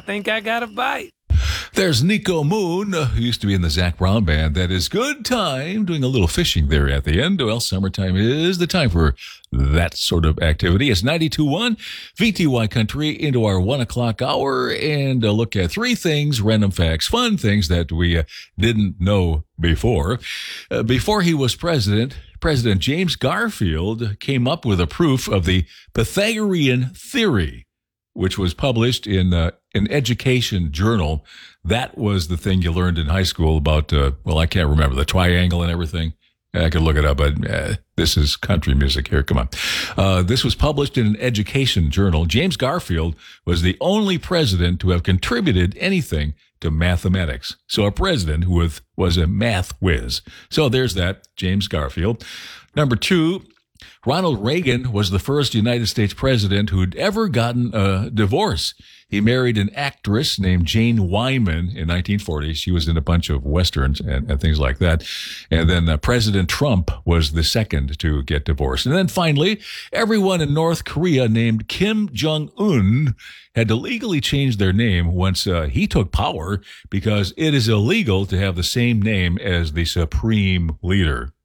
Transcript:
think I got a bite. There's Nico Moon, who used to be in the Zac Brown Band. That is good time, doing a little fishing there at the end. Well, summertime is the time for that sort of activity. It's 92.1 VTY Country into our 1 o'clock hour and a look at three things, random facts, fun things that we didn't know before. Before he was president, President James Garfield came up with a proof of the Pythagorean theory, which was published in an education journal. That was the thing you learned in high school about, I can't remember, the triangle and everything. I could look it up, but this is country music here. Come on. This was published in an education journal. James Garfield was the only president to have contributed anything to mathematics. So a president who was a math whiz. So there's that, James Garfield. Number two, Ronald Reagan was the first United States president who'd ever gotten a divorce. He married an actress named Jane Wyman in 1940. She was in a bunch of westerns and things like that. And then President Trump was the second to get divorced. And then finally, everyone in North Korea named Kim Jong-un had to legally change their name once he took power because it is illegal to have the same name as the supreme leader.